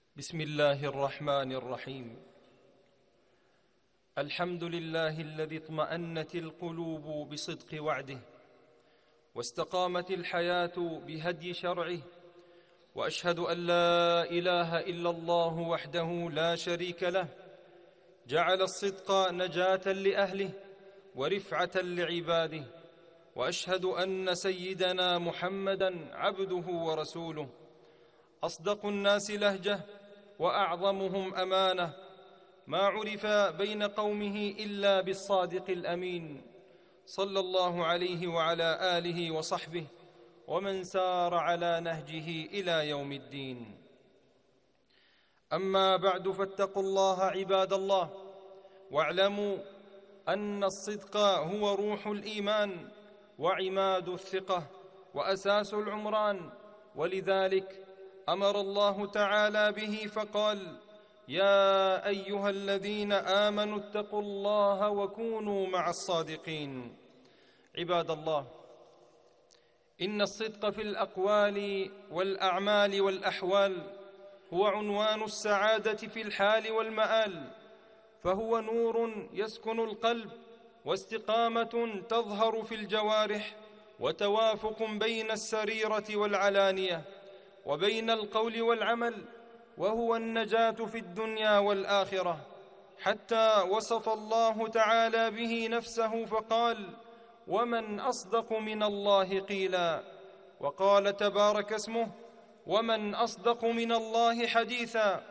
بسم الله الرحمن الرحيم. الحمد لله الذي اطمأنت القلوب بصدق وعده، واستقامت الحياة بهدي شرعه، وأشهد أن لا إله إلا الله وحده لا شريك له، جعل الصدق نجاة لأهله ورفعة لعباده. وأشهد أن سيدنا محمدًا عبده ورسوله، أصدق الناس لهجة وأعظمهم أمانة، ما عرف بين قومه إلا بالصادق الأمين، صلى الله عليه وعلى آله وصحبه ومن سار على نهجه إلى يوم الدين. أما بعد، فاتقوا الله عباد الله، واعلموا أن الصدق هو روح الإيمان وعماد الثقة وأساس العمران، ولذلك أمر الله تعالى به فقال: يا أيها الذين آمنوا اتقوا الله وكونوا مع الصادقين. عباد الله، إن الصدق في الأقوال والأعمال والأحوال هو عنوان السعادة في الحال والمآل، فهو نور يسكن القلب، واستقامة تظهر في الجوارح، وتوافق بين السريرة والعلانية، وبين القول والعمل، وهو النجاة في الدنيا والآخرة. حتى وصف الله تعالى به نفسه فقال: ومن أصدق من الله قيلا. وقال تبارك اسمه: ومن أصدق من الله حديثا.